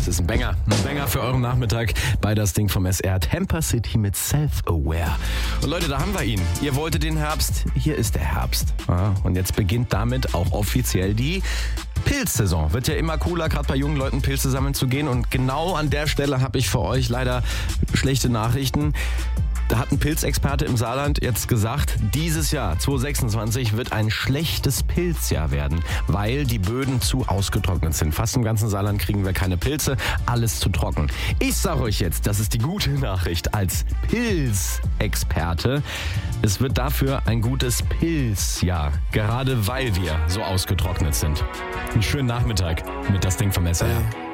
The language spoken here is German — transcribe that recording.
Das ist ein Banger für euren Nachmittag bei das Ding vom SR. Tampa City mit Self-Aware. Und Leute, da haben wir ihn. Ihr wolltet den Herbst, hier ist der Herbst. Ja, und jetzt beginnt damit auch offiziell die Pilzsaison. Wird ja immer cooler, gerade bei jungen Leuten Pilze sammeln zu gehen. Und genau an der Stelle habe ich für euch leider schlechte Nachrichten. Da hat ein Pilzexperte im Saarland jetzt gesagt, dieses Jahr, 2026, wird ein schlechtes Pilzjahr werden, weil die Böden zu ausgetrocknet sind. Fast im ganzen Saarland kriegen wir keine Pilze, alles zu trocken. Ich sage euch jetzt, das ist die gute Nachricht als Pilzexperte. Es wird dafür ein gutes Pilzjahr, gerade weil wir so ausgetrocknet sind. Einen schönen Nachmittag mit das Ding vom SR.